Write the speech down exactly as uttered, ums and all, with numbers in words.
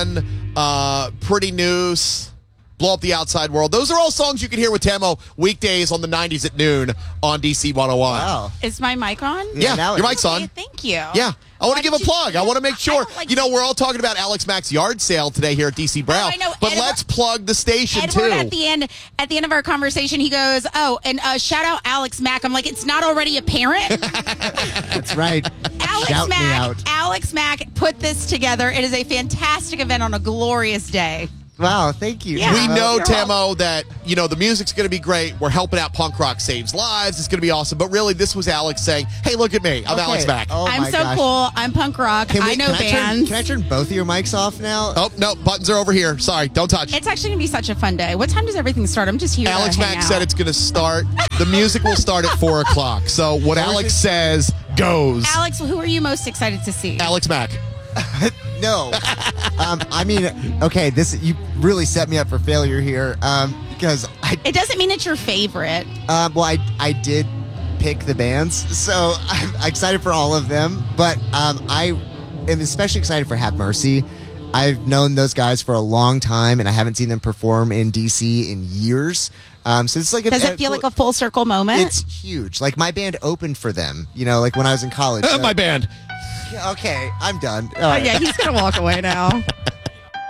One, uh, Pretty Noose, Blow Up the Outside World. Those are all songs you can hear with Tamo weekdays on the nineties at noon on D C one oh one. Wow. Is my mic on? Yeah, now your it mic's Okay, on. thank you. Yeah. I want to give a did you- plug. I want to make sure. don't like- You know, we're all talking about Alex Mack's yard sale today here at D C Brow. Oh, I know. But Edward- let's plug the station, Edward too. at the end at the end of our conversation, he goes, "Oh, and uh, shout out Alex Mack." I'm like, "It's not already apparent." That's right. Alex Shout me Mack. out. Alex Mack put this together. It is a fantastic event on a glorious day. Wow, thank you. Yeah. We Tamo. know, You're Tamo, that, you know, the music's going to be great. We're helping out Punk Rock Saves Lives. It's going to be awesome. But really, this was Alex saying, hey, look at me. I'm Okay. Alex Mack. Oh, I'm my so gosh. cool. I'm punk rock. Can we- I know can I turn- bands. can I turn both of your mics off now? Oh, no, buttons are over here. Sorry, don't touch. It's actually going to be such a fun day. What time does everything start? I'm just here Alex to hang Mack out. said it's going to start. The music will start at four o'clock. So what Alex says goes. Alex, who are you most excited to see? Alex Mack. No. um, I mean, okay, this you really set me up for failure here um, because I, It doesn't mean it's your favorite. um, well, I, I did pick the bands, so I'm excited for all of them. But um, I am especially excited for Have Mercy. I've known those guys for a long time, and I haven't seen them perform in D C in years. Um, so it's like a, Does it feel like a full circle moment? It's huge. Like my band opened for them. You know, like when I was in college. Uh, So- my band. Okay, I'm done. All Oh, right. yeah, he's going to walk away now.